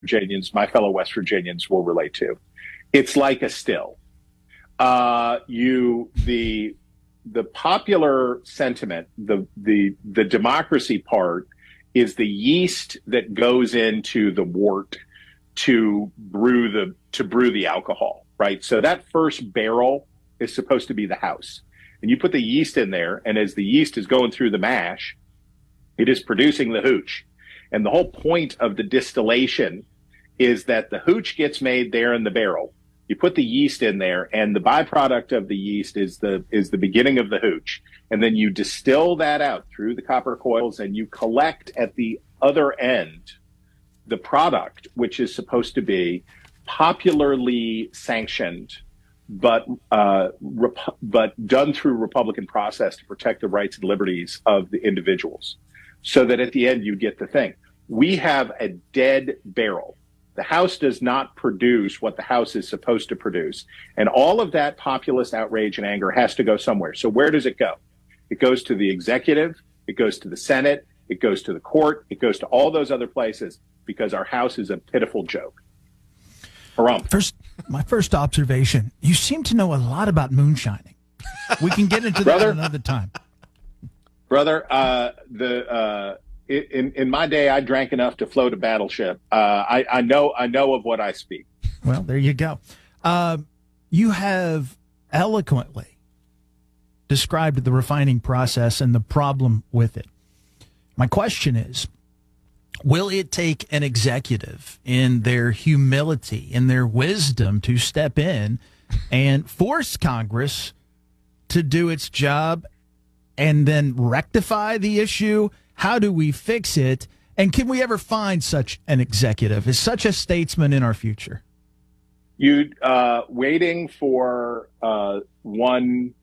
Virginians, my fellow West Virginians will relate to. It's like a still. The popular sentiment, the democracy part, is the yeast that goes into the wort to brew the alcohol, right? So that first barrel is supposed to be the house, and you put the yeast in there, and as the yeast is going through the mash, it is producing the hooch. And the whole point of the distillation is that the hooch gets made there in the barrel. You put the yeast in there, and the byproduct of the yeast is the beginning of the hooch. And then you distill that out through the copper coils, and you collect at the other end the product, which is supposed to be popularly sanctioned, but done through Republican process to protect the rights and liberties of the individuals, so that at the end you get the thing. We have a dead barrel. The House does not produce what the House is supposed to produce. And all of that populist outrage and anger has to go somewhere. So where does it go? It goes to the executive. It goes to the Senate. It goes to the court. It goes to all those other places, because our House is a pitiful joke. My first observation, you seem to know a lot about moonshining. We can get into that another time. Brother, in my day, I drank enough to float a battleship. I know of what I speak. Well, there you go. You have eloquently described the refining process and the problem with it. My question is, will it take an executive in their humility, in their wisdom, to step in and force Congress to do its job and then rectify the issue? How do we fix it? And can we ever find such an executive? Is such a statesman in our future? You waiting for one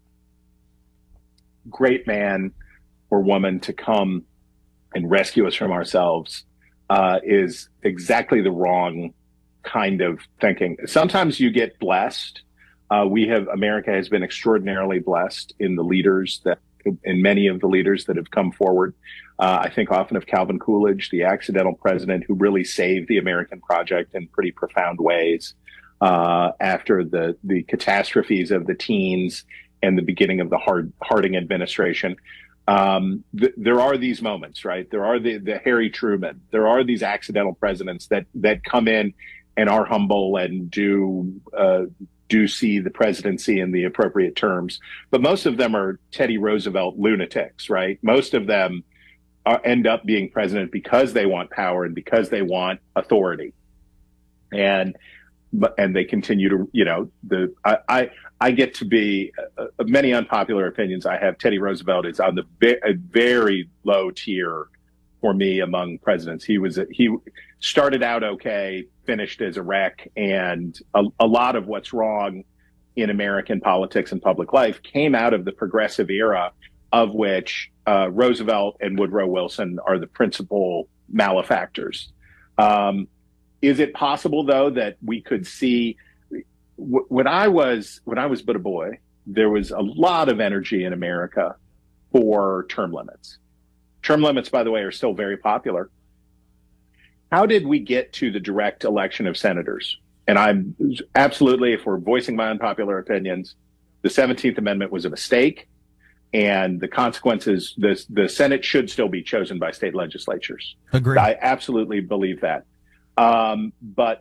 great man or woman to come and rescue us from ourselves is exactly the wrong kind of thinking. Sometimes you get blessed. America has been extraordinarily blessed in many of the leaders that have come forward. I think often of Calvin Coolidge, the accidental president who really saved the American project in pretty profound ways after the catastrophes of the teens and the beginning of the Harding administration. There are these moments, right? There are the Harry Truman. There are these accidental presidents that come in and are humble and do see the presidency in the appropriate terms. But most of them are Teddy Roosevelt lunatics, right? Most of them end up being president because they want power and because they want authority. And they continue to, I get to be many unpopular opinions I have. Teddy Roosevelt is on a very low tier for me among presidents. He started out okay, finished as a wreck, and a lot of what's wrong in American politics and public life came out of the progressive era, of which Roosevelt and Woodrow Wilson are the principal malefactors. Is it possible, though, that we could see when I was but a boy, there was a lot of energy in America for term limits. Term limits, by the way, are still very popular. How did we get to the direct election of senators? And I'm absolutely, if we're voicing my unpopular opinions, the 17th Amendment was a mistake, and the consequences, the Senate should still be chosen by state legislatures. Agreed. I absolutely believe that. But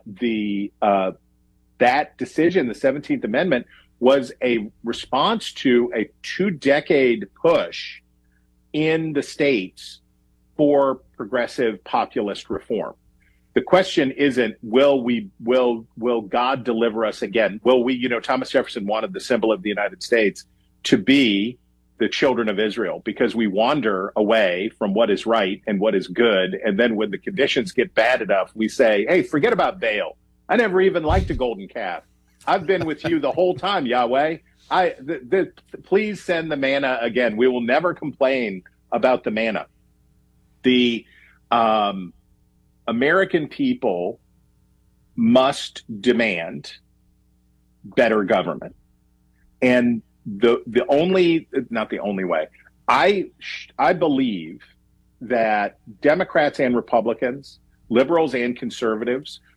that decision, the 17th Amendment, was a response to a 2-decade push in the states for progressive populist reform. The question isn't, will God deliver us again? Will we, Thomas Jefferson wanted the symbol of the United States to be the children of Israel, because we wander away from what is right and what is good. And then when the conditions get bad enough, we say, hey, forget about Baal. I never even liked a golden calf. I've been with you the whole time, Yahweh. Please send the manna again. We will never complain about the manna. The American people must demand better government. And not the only way. I believe that Democrats and Republicans liberals and conservatives